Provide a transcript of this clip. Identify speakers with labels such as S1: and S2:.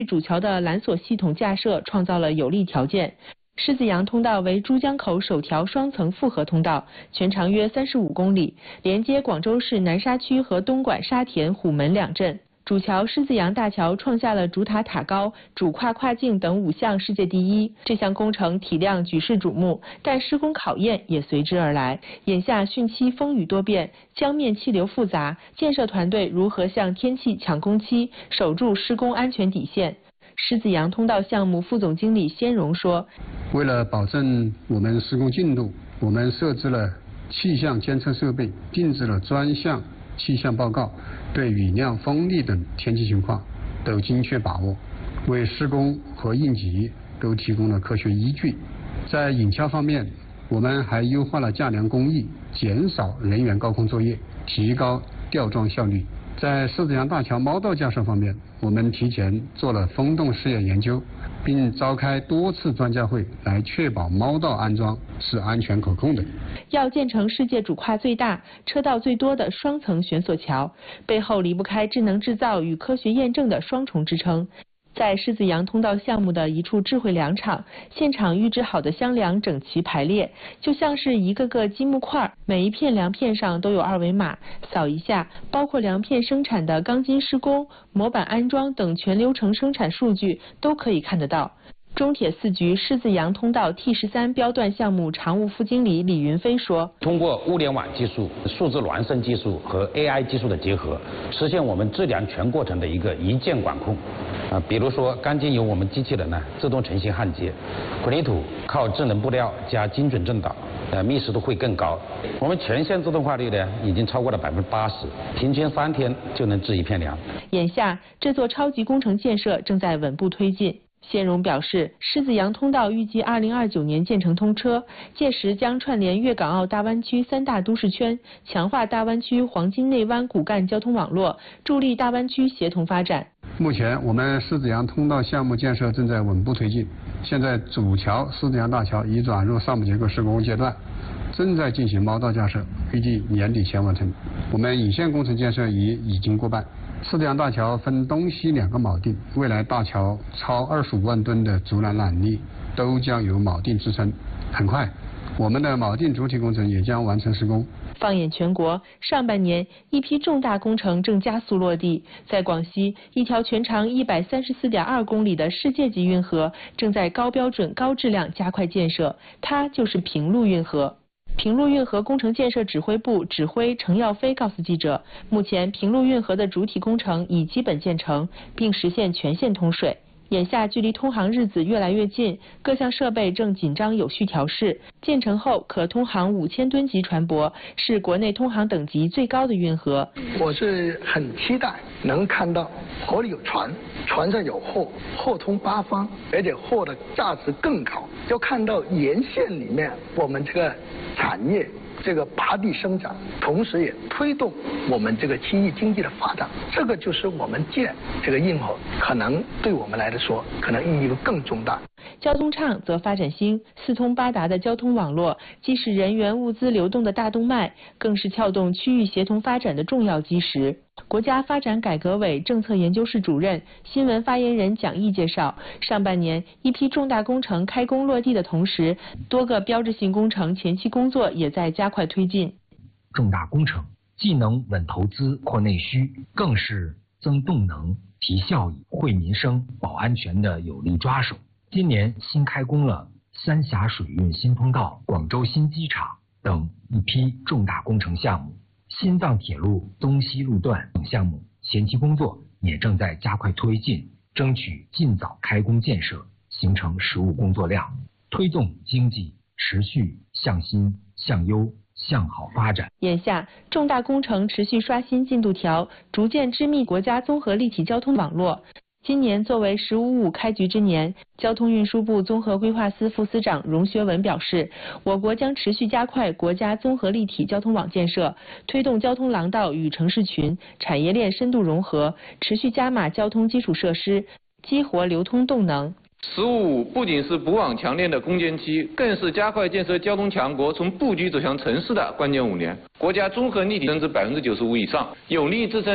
S1: 主桥的缆索系统架设创造了有利条件。狮子洋通道为珠江口首条双层复合通道，全长约35公里，连接广州市南沙区和东莞沙田、虎门两镇。主桥狮子洋大桥创下了主塔塔高、主跨跨境等5项世界第一。这项工程体量举世瞩目，但施工考验也随之而来。眼下汛期风雨多变，江面气流复杂，建设团队如何向天气抢工期，守住施工安全底线？狮子洋通道项目副总经理先荣说：“
S2: 为了保证我们施工进度，我们设置了气象监测设备，定制了专项气象报告，对雨量、风力等天气情况都精确把握，为施工和应急都提供了科学依据。在引桥方面，我们还优化了架梁工艺，减少人员高空作业，提高吊装效率。在狮子洋大桥猫道架设方面，我们提前做了风洞试验研究，并召开多次专家会，来确保猫道安装是安全可控的。
S1: 要建成世界主跨最大、车道最多的双层悬索桥，背后离不开智能制造与科学验证的双重支撑。在狮子洋通道项目的一处智慧梁场，现场预制好的箱梁整齐排列，就像是一个个积木块，每一片梁片上都有2维码，扫一下，包括梁片生产的钢筋施工、模板安装等全流程生产数据都可以看得到。中铁四局狮子洋通道 T13标段项目常务副经理李云飞说：“
S3: 通过物联网技术、数字孪生技术和 AI 技术的结合，实现我们质量全过程的一个一键管控。比如说钢筋由我们机器人呢自动成型焊接，混凝土靠智能布料加精准正导，密实度会更高。我们全线自动化率呢已经超过了80%，平均3天就能制一片梁。”
S1: 眼下，这座超级工程建设正在稳步推进。先荣表示，狮子洋通道预计2029年建成通车，届时将串联粤港澳大湾区3大都市圈，强化大湾区黄金内湾骨干交通网络，助力大湾区协同发展。
S2: 目前，我们狮子洋通道项目建设正在稳步推进，现在主桥狮子洋大桥已转入上部结构施工阶段，正在进行猫道架设，预计年底前完成。我们引线工程建设已经过半。狮子洋大桥分东西2个锚定，未来大桥超25万吨的竹缆缆力都将由锚定支撑。很快，我们的锚定主体工程也将完成施工。
S1: 放眼全国，上半年一批重大工程正加速落地。在广西，一条全长134.2公里的世界级运河正在高标准、高质量加快建设，它就是平陆运河。平陆运河工程建设指挥部指挥程耀飞告诉记者，目前平陆运河的主体工程已基本建成，并实现全线通水。眼下距离通航日子越来越近，各项设备正紧张有序调试。建成后可通航5000吨级船舶，是国内通航等级最高的运河。
S4: 我是很期待能看到河里有船，船上有货，货通八方，而且货的价值更高。要看到沿线里面我们这个产业这个拔地生长，同时也推动我们这个区域经济的发展。这个就是我们建这个运河，可能对我们来说，可能意义更重大。
S1: 交通畅则发展兴，四通八达的交通网络既是人员物资流动的大动脉，更是撬动区域协同发展的重要基石。国家发展改革委政策研究室主任、新闻发言人蒋毅介绍，上半年一批重大工程开工落地的同时，多个标志性工程前期工作也在加快推进。
S5: 重大工程既能稳投资、扩内需，更是增动能、提效益、惠民生、保安全的有力抓手。今年新开工了三峡水运新通道、广州新机场等一批重大工程项目，新藏铁路东西路段等项目前期工作也正在加快推进，争取尽早开工建设，形成实务工作量，推动经济持续向新、向优、向好发展。
S1: 眼下，重大工程持续刷新进度条，逐渐织密国家综合立体交通网络。今年作为“15+5”开局之年，交通运输部综合规划司副司长荣学文表示，我国将持续加快国家综合立体交通网建设，推动交通廊道与城市群、产业链深度融合，持续加码交通基础设施，激活流通动能。
S6: “15+5”不仅是补网强链的攻坚期，更是加快建设交通强国从布局走向城市的关键5年。国家综合立体增至95%以上，有力支撑